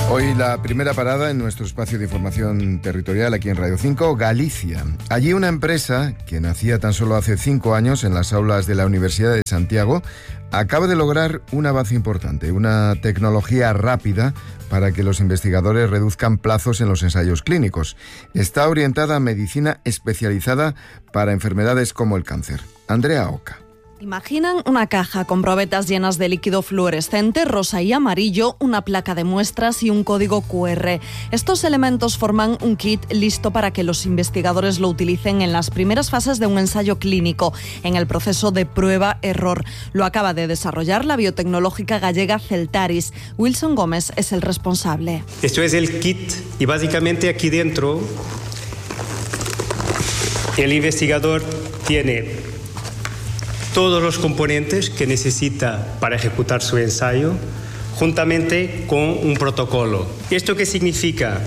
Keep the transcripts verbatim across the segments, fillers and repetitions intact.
Hoy la primera parada en nuestro espacio de información territorial aquí en Radio cinco, Galicia. Allí una empresa que nacía tan solo hace cinco años en las aulas de la Universidad de Santiago acaba de lograr un avance importante, una tecnología rápida para que los investigadores reduzcan plazos en los ensayos clínicos. Está orientada a medicina especializada para enfermedades como el cáncer. Andrea Oca. Imaginan una caja con probetas llenas de líquido fluorescente, rosa y amarillo, una placa de muestras y un código cu erre. Estos elementos forman un kit listo para que los investigadores lo utilicen en las primeras fases de un ensayo clínico, en el proceso de prueba-error. Lo acaba de desarrollar la biotecnológica gallega Celtaris. Wilson Gómez es el responsable. Esto es el kit y básicamente aquí dentro el investigador tiene todos los componentes que necesita para ejecutar su ensayo, juntamente con un protocolo. ¿Esto qué significa?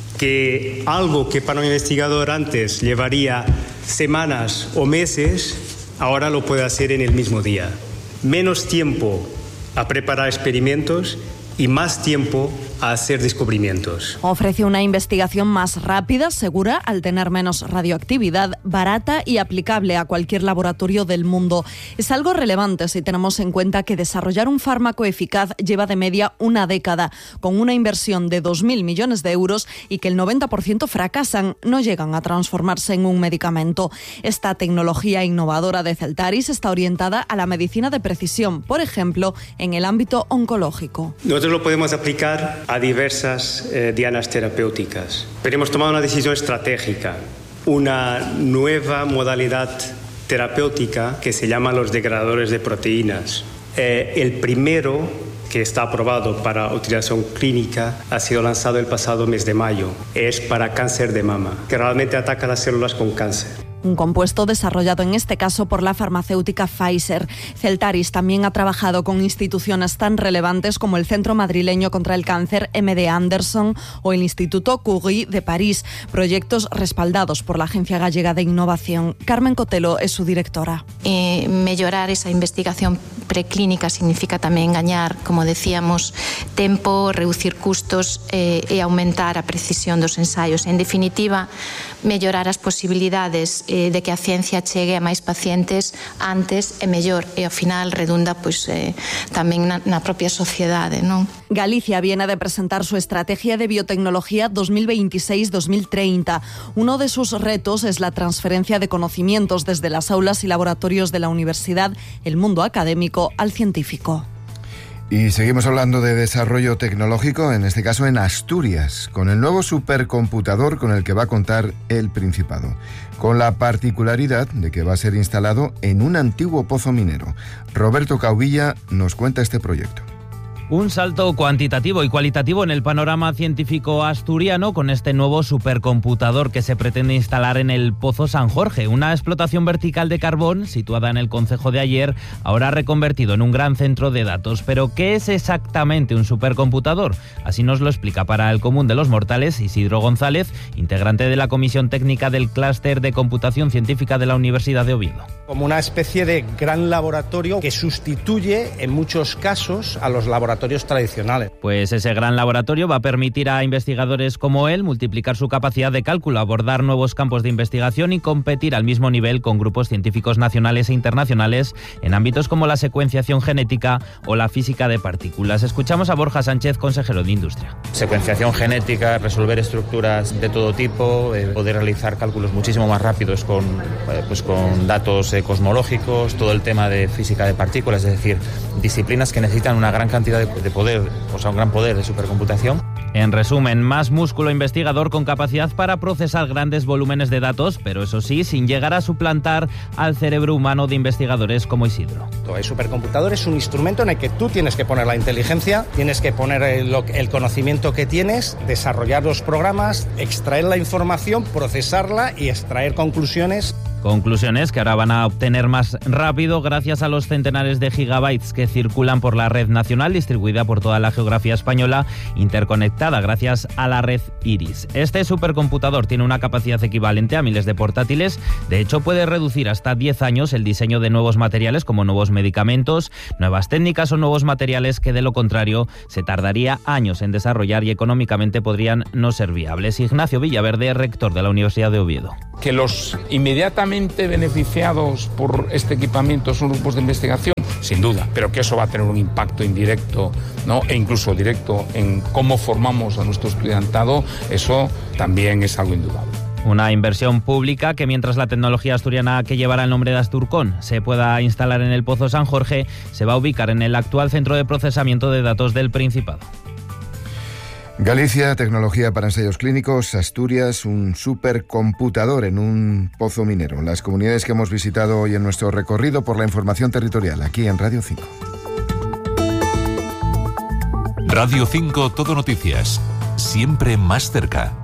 Que algo que para un investigador antes llevaría semanas o meses, ahora lo puede hacer en el mismo día. Menos tiempo a preparar experimentos y más tiempo a hacer descubrimientos. Ofrece una investigación más rápida, segura, al tener menos radioactividad, barata y aplicable a cualquier laboratorio del mundo. Es algo relevante si tenemos en cuenta que desarrollar un fármaco eficaz lleva de media una década, con una inversión de dos mil millones de euros y que el noventa por ciento fracasan, no llegan a transformarse en un medicamento. Esta tecnología innovadora de Celtaris está orientada a la medicina de precisión, por ejemplo, en el ámbito oncológico. Nosotros lo podemos aplicar a diversas eh, dianas terapéuticas, pero hemos tomado una decisión estratégica, una nueva modalidad terapéutica que se llama los degradadores de proteínas. Eh, el primero que está aprobado para utilización clínica ha sido lanzado el pasado mes de mayo. Es para cáncer de mama, que realmente ataca las células con cáncer. Un compuesto desarrollado en este caso por la farmacéutica Pfizer. Celtaris también ha trabajado con instituciones tan relevantes como el Centro Madrileño contra el Cáncer eme de Anderson o el Instituto Curie de París, proyectos respaldados por la Agencia Gallega de Innovación. Carmen Cotelo es su directora. Eh, mellorar esa investigación preclínica significa tamén gañar, como decíamos, tempo, reducir custos eh, e aumentar a precisión dos ensaios. En definitiva, mellorar as posibilidades eh, de que a ciencia chegue a máis pacientes antes e mellor, e ao final redunda pois, eh, tamén na, na propia sociedade, non? Galicia viene de presentar su estrategia de biotecnología dos mil veintiséis dos mil treinta. Uno de sus retos es la transferencia de conocimientos desde las aulas y laboratorios de la universidad, el mundo académico, al científico. Y seguimos hablando de desarrollo tecnológico, en este caso en Asturias, con el nuevo supercomputador con el que va a contar el Principado, con la particularidad de que va a ser instalado en un antiguo pozo minero. Roberto Caubilla nos cuenta este proyecto. Un salto cuantitativo y cualitativo en el panorama científico asturiano con este nuevo supercomputador que se pretende instalar en el Pozo San Jorge, una explotación vertical de carbón situada en el concejo de Aller, ahora reconvertido en un gran centro de datos. Pero, ¿qué es exactamente un supercomputador? Así nos lo explica para el común de los mortales Isidro González, integrante de la Comisión Técnica del Clúster de Computación Científica de la Universidad de Oviedo. Como una especie de gran laboratorio que sustituye en muchos casos a los laboratorios tradicionales. Pues ese gran laboratorio va a permitir a investigadores como él multiplicar su capacidad de cálculo, abordar nuevos campos de investigación y competir al mismo nivel con grupos científicos nacionales e internacionales en ámbitos como la secuenciación genética o la física de partículas. Escuchamos a Borja Sánchez, consejero de Industria. Secuenciación genética, resolver estructuras de todo tipo, eh, poder realizar cálculos muchísimo más rápidos con, eh, pues con datos eh, cosmológicos, todo el tema de física de partículas, es decir, disciplinas que necesitan una gran cantidad de de poder, o sea, un gran poder de supercomputación. En resumen, más músculo investigador con capacidad para procesar grandes volúmenes de datos, pero eso sí, sin llegar a suplantar al cerebro humano de investigadores como Isidro. El supercomputador es un instrumento en el que tú tienes que poner la inteligencia, tienes que poner el, el conocimiento que tienes, desarrollar los programas, extraer la información, procesarla y extraer conclusiones. Conclusiones que ahora van a obtener más rápido gracias a los centenares de gigabytes que circulan por la red nacional distribuida por toda la geografía española, interconectada gracias a la red Iris. Este supercomputador tiene una capacidad equivalente a miles de portátiles. De hecho, puede reducir hasta diez años el diseño de nuevos materiales como nuevos medicamentos, nuevas técnicas o nuevos materiales que de lo contrario se tardaría años en desarrollar y económicamente podrían no ser viables. Ignacio Villaverde, rector de la Universidad de Oviedo. Que los inmediatamente beneficiados por este equipamiento son grupos de investigación, sin duda, pero que eso va a tener un impacto indirecto, ¿no? E incluso directo en cómo formamos a nuestro estudiantado, eso también es algo indudable. Una inversión pública que, mientras la tecnología asturiana que llevará el nombre de Asturcon se pueda instalar en el Pozo San Jorge, se va a ubicar en el actual centro de procesamiento de datos del Principado. Galicia, tecnología para ensayos clínicos. Asturias, un supercomputador en un pozo minero. Las comunidades que hemos visitado hoy en nuestro recorrido por la información territorial, aquí en Radio cinco. Radio cinco Todo Noticias, siempre más cerca.